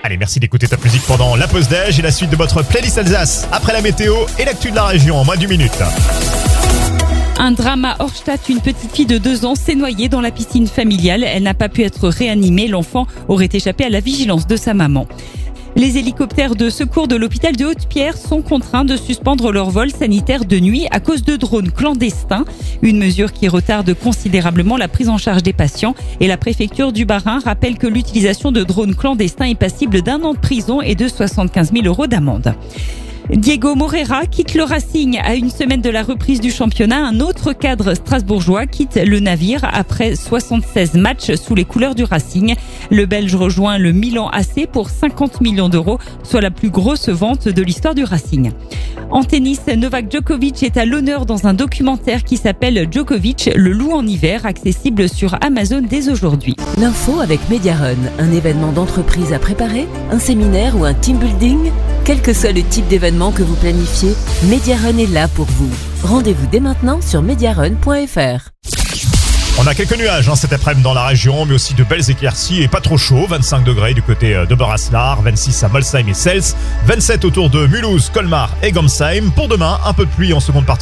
Allez, merci d'écouter Top Musique pendant la pause déj et la suite de votre playlist Alsace. Après la météo et l'actu de la région en moins d'une minute. Un drame à Horstadt, une petite fille de 2 ans s'est noyée dans la piscine familiale. Elle n'a pas pu être réanimée. L'enfant aurait échappé à la vigilance de sa maman. Les hélicoptères de secours de l'hôpital de Haute-Pierre sont contraints de suspendre leur vol sanitaire de nuit à cause de drones clandestins. Une mesure qui retarde considérablement la prise en charge des patients. Et la préfecture du Bas-Rhin rappelle que l'utilisation de drones clandestins est passible d'1 an de prison et de 75 000 € d'amende. Diego Moreira quitte le Racing à une semaine de la reprise du championnat. Un autre cadre strasbourgeois quitte le navire après 76 matchs sous les couleurs du Racing. Le Belge rejoint le Milan AC pour 50 millions d'euros, soit la plus grosse vente de l'histoire du Racing. En tennis, Novak Djokovic est à l'honneur dans un documentaire qui s'appelle Djokovic, le loup en hiver, accessible sur Amazon dès aujourd'hui. L'info avec Mediarun, un événement d'entreprise à préparer, un séminaire ou un team building. Quel que soit le type d'événement que vous planifiez, Mediarun est là pour vous. Rendez-vous dès maintenant sur mediarun.fr. On a quelques nuages cet après-midi dans la région, mais aussi de belles éclaircies et pas trop chaud. 25 degrés du côté de Boraslar, 26 à Molsheim et Sels, 27 autour de Mulhouse, Colmar et Gonsheim. Pour demain, un peu de pluie en seconde partie.